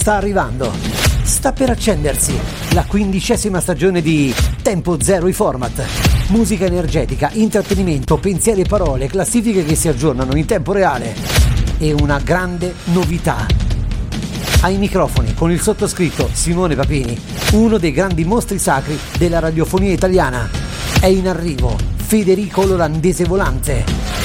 sta arrivando. Sta per accendersi la 15ª stagione di Tempo Zero i Format. Musica energetica, intrattenimento, pensieri e parole, classifiche che si aggiornano in tempo reale. E una grande novità. Ai microfoni, con il sottoscritto Simone Papini, uno dei grandi mostri sacri della radiofonia italiana. È in arrivo Federico l'Olandese Volante.